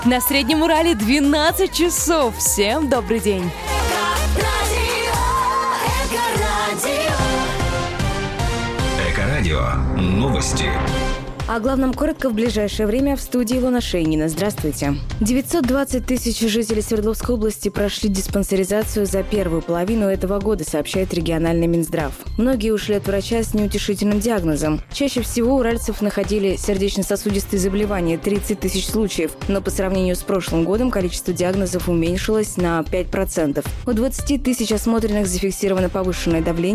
На Среднем Урале 12 часов. Всем добрый день. Эко-радио. Новости. О главном коротко в ближайшее время в студии Илона Шейнина. Здравствуйте. 920 тысяч жителей Свердловской области прошли диспансеризацию за первую половину этого года, сообщает региональный Минздрав. Многие ушли от врача с неутешительным диагнозом. Чаще всего уральцев находили сердечно-сосудистые заболевания – 30 тысяч случаев. Но по сравнению с прошлым годом количество диагнозов уменьшилось на 5%. У 20 тысяч осмотренных зафиксировано повышенное давление,